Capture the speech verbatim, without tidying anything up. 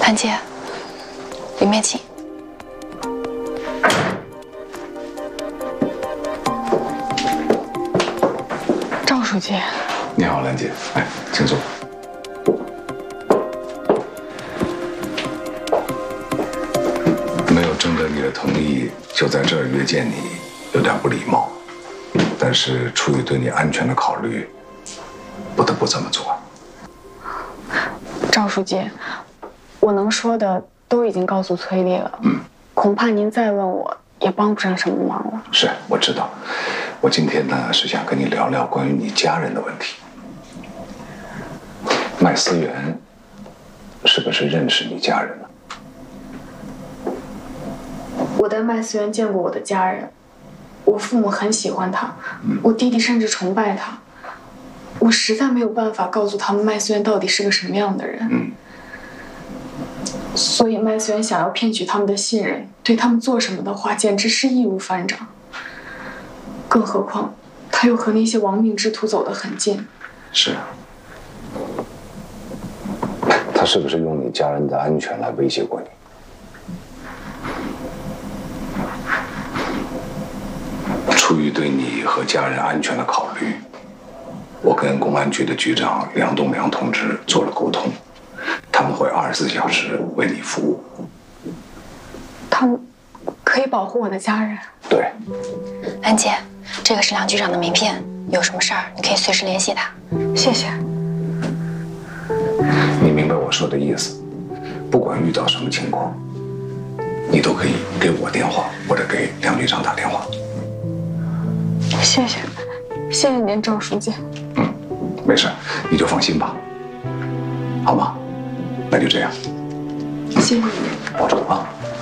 兰姐，里面请。 赵书记， 你好，兰姐，来，请坐。没有征得你的同意，就在这儿约见你，有点不礼貌。但是出于对你安全的考虑，不得不这么做。 赵书记，我能说的都已经告诉崔丽了，嗯，恐怕您再问我也帮不上什么忙了。 是，我知道。我今天呢是想跟你聊聊关于你家人的问题。麦思源是不是认识你家人呢？ 我在麦思源见过我的家人，我父母很喜欢他，嗯、我弟弟甚至崇拜他。我实在没有办法告诉他们麦思源到底是个什么样的人，嗯、所以麦思源想要骗取他们的信任，对他们做什么的话，简直是易如反掌。更何况，他又和那些亡命之徒走得很近。 是。他是不是用你家人的安全来威胁过你？出于对你和家人安全的考虑，我跟公安局的局长梁栋梁同志做了沟通，他们会二十四小时为你服务。 他们可以保护我的家人。 对。 兰姐，这个是梁局长的名片，有什么事儿你可以随时联系他。 谢谢。 你明白我说的意思？不管遇到什么情况，你都可以给我电话，或者给梁局长打电话。 谢谢，谢谢您，赵书记。 嗯，没事，你就放心吧，好吗？那就这样。 谢谢你， 保重啊。